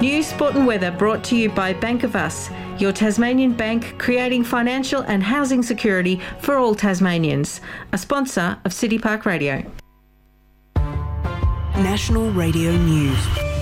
News, sport and weather brought to you by Bank of Us, your Tasmanian bank creating financial and housing security for all Tasmanians. A sponsor of City Park Radio. National Radio News.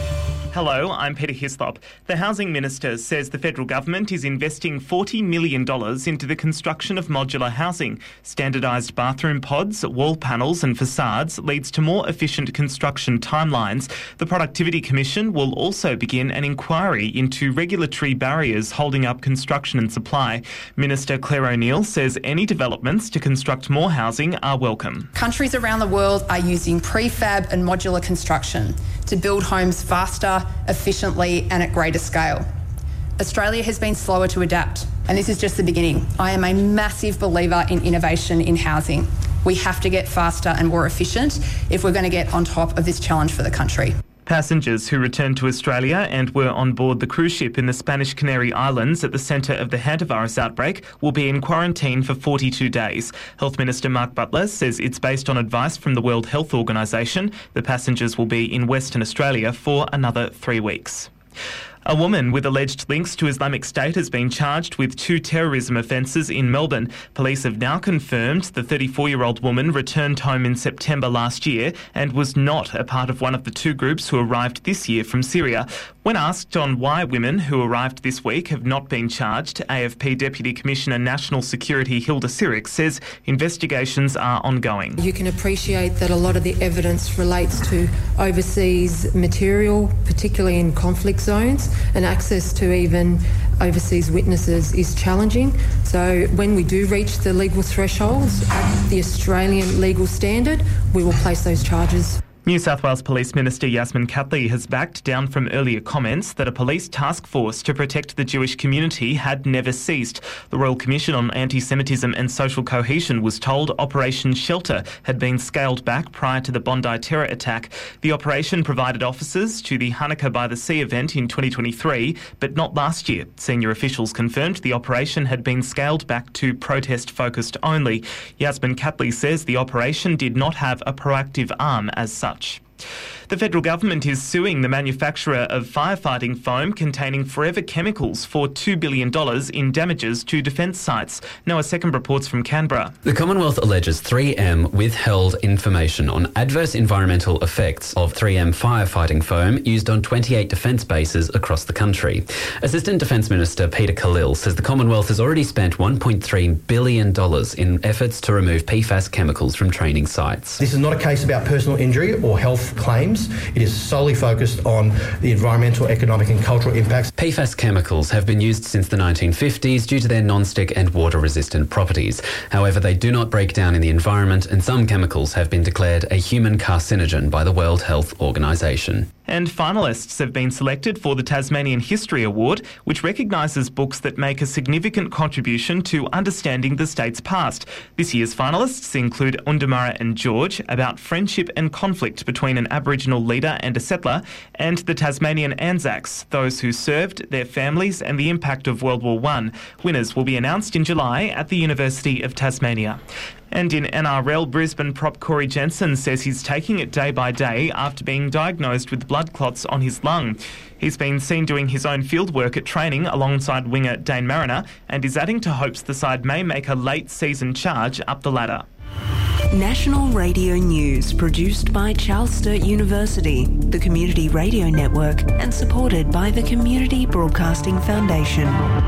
Hello, I'm Peter Hislop. The Housing Minister says the federal government is investing $40 million into the construction of modular housing. Standardised bathroom pods, wall panels and facades leads to more efficient construction timelines. The Productivity Commission will also begin an inquiry into regulatory barriers holding up construction and supply. Minister Claire O'Neil says any developments to construct more housing are welcome. Countries around the world are using prefab and modular construction to build homes faster, efficiently and at greater scale. Australia has been slower to adapt, and this is just the beginning. I am a massive believer in innovation in housing. We have to get faster and more efficient if we're going to get on top of this challenge for the country. Passengers who returned to Australia and were on board the cruise ship in the Spanish Canary Islands at the centre of the hantavirus outbreak will be in quarantine for 42 days. Health Minister Mark Butler says it's based on advice from the World Health Organisation. The passengers will be in Western Australia for another 3 weeks. A woman with alleged links to Islamic State has been charged with 2 terrorism offences in Melbourne. Police have now confirmed the 34-year-old woman returned home in September last year and was not a part of one of the 2 groups who arrived this year from Syria. When asked on why women who arrived this week have not been charged, AFP Deputy Commissioner National Security Hilda Siric says investigations are ongoing. You can appreciate that a lot of the evidence relates to overseas material, particularly in conflict zones, and access to even overseas witnesses is challenging. So when we do reach the legal thresholds at the Australian legal standard, we will place those charges. New South Wales Police Minister Yasmin Catley has backed down from earlier comments that a police task force to protect the Jewish community had never ceased. The Royal Commission on Anti-Semitism and Social Cohesion was told Operation Shelter had been scaled back prior to the Bondi terror attack. The operation provided officers to the Hanukkah by the Sea event in 2023, but not last year. Senior officials confirmed the operation had been scaled back to protest-focused only. Yasmin Catley says the operation did not have a proactive arm as such. The federal government is suing the manufacturer of firefighting foam containing forever chemicals for $2 billion in damages to defence sites. Noah Second reports from Canberra. The Commonwealth alleges 3M withheld information on adverse environmental effects of 3M firefighting foam used on 28 defence bases across the country. Assistant Defence Minister Peter Khalil says the Commonwealth has already spent $1.3 billion in efforts to remove PFAS chemicals from training sites. This is not a case about personal injury or health claims. It is solely focused on the environmental, economic and cultural impacts. PFAS chemicals have been used since the 1950s due to their non-stick and water-resistant properties. However, they do not break down in the environment, and some chemicals have been declared a human carcinogen by the World Health Organisation. And finalists have been selected for the Tasmanian History Award, which recognises books that make a significant contribution to understanding the state's past. This year's finalists include Undamara and George, about friendship and conflict between an Aboriginal leader and a settler, and the Tasmanian Anzacs, those who served, their families and the impact of World War I. Winners will be announced in July at the University of Tasmania. And in NRL, Brisbane prop Corey Jensen says he's taking it day by day after being diagnosed with blood clots on his lung. He's been seen doing his own field work at training alongside winger Dane Mariner and is adding to hopes the side may make a late season charge up the ladder. National Radio News, produced by Charles Sturt University, the Community Radio Network, and supported by the Community Broadcasting Foundation.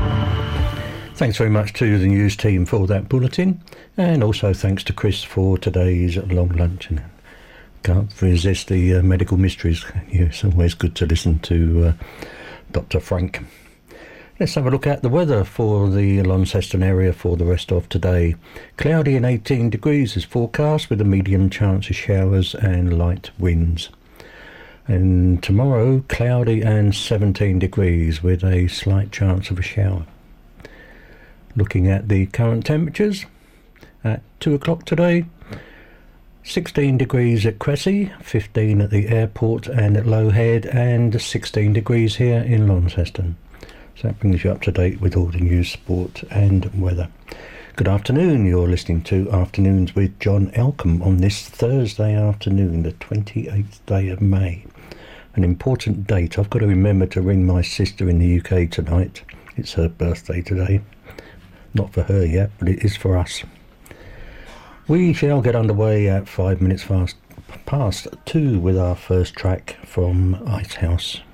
Thanks very much to the news team for that bulletin, and also thanks to Chris for today's long lunch. And can't resist the medical mysteries. Yeah, it's always good to listen to Dr. Frank. Let's have a look at the weather for the Launceston area for the rest of today. Cloudy and 18 degrees is forecast with a medium chance of showers and light winds. And tomorrow, cloudy and 17 degrees with a slight chance of a shower. Looking at the current temperatures at 2 o'clock today, 16 degrees at Cressy, 15 at the airport and at Low Head, and 16 degrees here in Launceston. So that brings you up to date with all the news, sport and weather. Good afternoon, you're listening to Afternoons with John Elcombe on this Thursday afternoon, the 28th day of May. an important date. I've got to remember to ring my sister in the UK tonight. It's her birthday today. Not for her yet, but it is for us. We shall get underway at 5 minutes past 2 with our first track from Icehouse.